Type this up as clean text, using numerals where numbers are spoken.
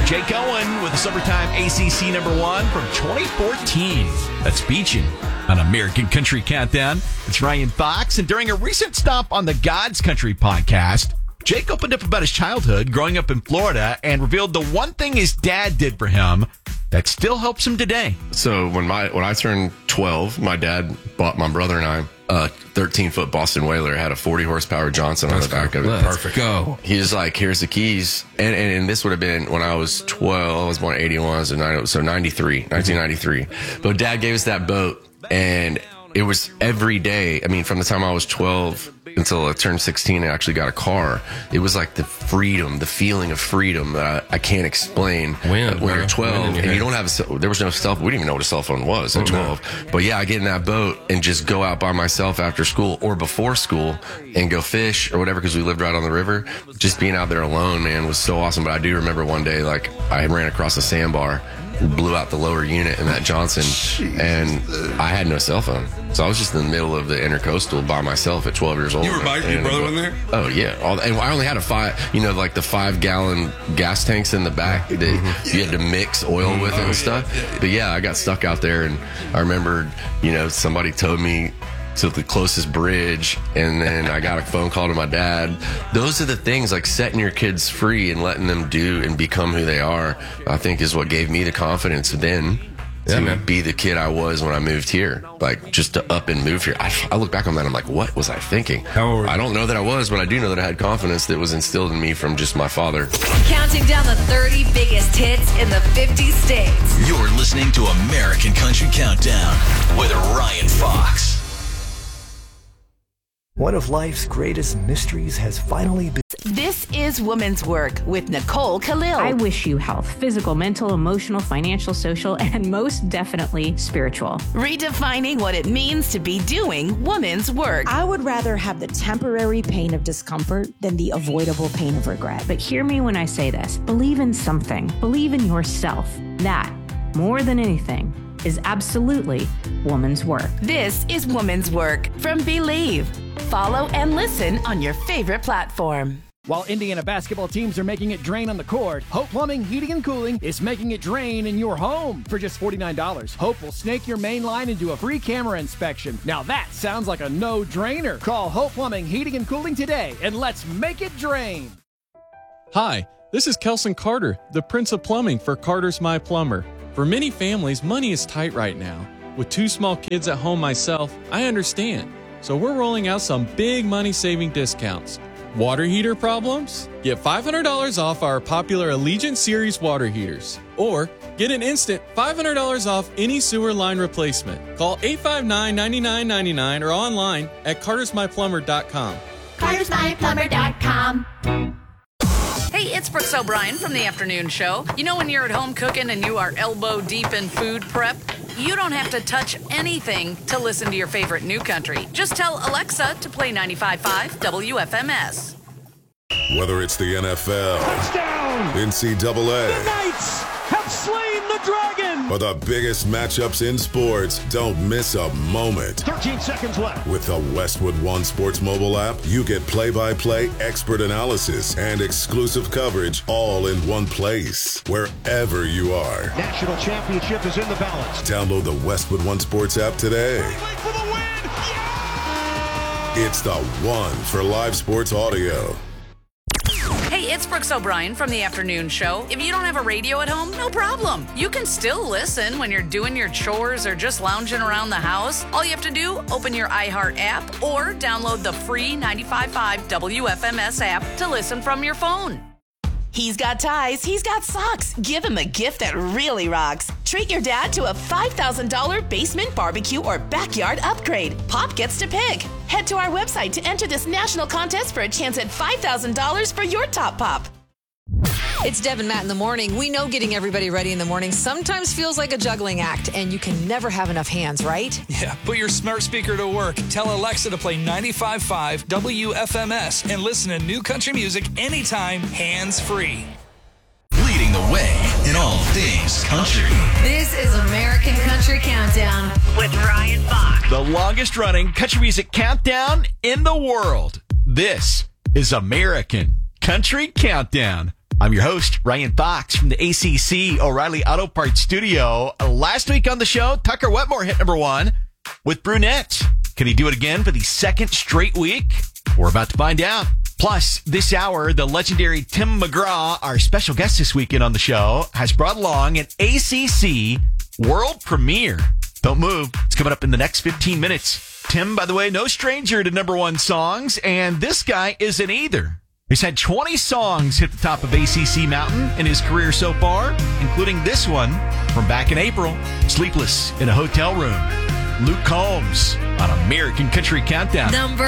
Jake Owen with the Summertime ACC #1 from 2014. That's Beachin' on American Country Countdown. It's Ryan Fox, and during a recent stop on the God's Country podcast, Jake opened up about his childhood growing up in Florida and revealed the one thing his dad did for him that still helps him today. So when I turned 12, my dad bought my brother and I a 13-foot Boston Whaler. It had a 40-horsepower Johnson on the back of it. Perfect. Go. He was like, here's the keys. And this would have been when I was 12. I was born in 81, so 1993. But Dad gave us that boat, and it was every day. I mean, from the time I was 12 until I turned 16 and actually got a car, it was like the freedom, the feeling of freedom that I can't explain. When you're 12 and you don't have there was no cell phone. We didn't even know what a cell phone was at 12. No. But yeah, I get in that boat and just go out by myself after school or before school and go fish or whatever, because we lived right on the river. Just being out there alone, man, was so awesome. But I do remember one day, like, I ran across a sandbar, blew out the lower unit in that Johnson, and I had no cell phone. So I was just in the middle of the Intercoastal by myself at 12 years old. You were by your brother in there? Oh, yeah. And I only had a 5-gallon gas tanks in the back that you had to mix oil with and stuff. Yeah. But yeah, I got stuck out there, and I remember, somebody towed me to the closest bridge, and then I got a phone call to my dad. Those are the things, like setting your kids free and letting them do and become who they are, I think is what gave me the confidence then to be the kid I was when I moved here. Like, just to up and move here. I look back on that, I'm like, what was I thinking? I don't know that I was, but I do know that I had confidence that was instilled in me from just my father. Counting down the 30 biggest hits in the 50 states. You're listening to American Country Countdown with Ryan Fox. One of life's greatest mysteries has finally been... This is Woman's Work with Nicole Khalil. I wish you health, physical, mental, emotional, financial, social, and most definitely spiritual. Redefining what it means to be doing woman's work. I would rather have the temporary pain of discomfort than the avoidable pain of regret. But hear me when I say this. Believe in something. Believe in yourself. That, more than anything, is absolutely woman's work. This is Woman's Work from Believe. Follow and listen on your favorite platform. While Indiana basketball teams are making it drain on the court, Hope Plumbing, Heating, and Cooling is making it drain in your home. For just $49, Hope will snake your main line and do a free camera inspection. Now that sounds like a no-drainer. Call Hope Plumbing, Heating, and Cooling today, and let's make it drain. Hi, this is Kelson Carter, the Prince of Plumbing for Carter's My Plumber. For many families, money is tight right now. With 2 small kids at home myself, I understand. So we're rolling out some big money-saving discounts. Water heater problems? Get $500 off our popular Allegiant Series water heaters. Or get an instant $500 off any sewer line replacement. Call 859-9999 or online at cartersmyplumber.com. cartersmyplumber.com. Hey, it's Brooks O'Brien from the Afternoon Show. You know when you're at home cooking and you are elbow deep in food prep? You don't have to touch anything to listen to your favorite new country. Just tell Alexa to play 95.5 WFMS. Whether it's the NFL, Touchdown! NCAA, The Knights have slain the dragon! or the biggest matchups in sports, don't miss a moment. 13 seconds left. With the Westwood One Sports mobile app, you get play-by-play expert analysis and exclusive coverage all in one place, wherever you are. National championship is in the balance. Download the Westwood One Sports app today. For the win! Yeah! It's the one for live sports audio. Hey, it's Brooks O'Brien from the Afternoon Show. If you don't have a radio at home, no problem. You can still listen when you're doing your chores or just lounging around the house. All you have to do, open your iHeart app or download the free 95.5 WFMS app to listen from your phone. He's got ties, he's got socks. Give him a gift that really rocks. Treat your dad to a $5,000 basement barbecue or backyard upgrade. Pop gets to pick. Head to our website to enter this national contest for a chance at $5,000 for your top pop. It's Deb and Matt in the morning. We know getting everybody ready in the morning sometimes feels like a juggling act, and you can never have enough hands, right? Yeah, put your smart speaker to work. Tell Alexa to play 95.5 WFMS and listen to new country music anytime, hands-free. Leading the way in all things country. This is American Country Countdown with Ryan Fox. The longest running country music countdown in the world. This is American Country Countdown. I'm your host, Ryan Fox from the ACC O'Reilly Auto Parts Studio. Last week on the show, Tucker Wetmore hit number 1 with Brunette. Can he do it again for the second straight week? We're about to find out. Plus, this hour, the legendary Tim McGraw, our special guest this weekend on the show, has brought along an ACC world premiere. Don't move. It's coming up in the next 15 minutes. Tim, by the way, no stranger to number 1 songs, and this guy isn't either. He's had 20 songs hit the top of ACC Mountain in his career so far, including this one from back in April, Sleepless in a Hotel Room. Luke Combs on American Country Countdown.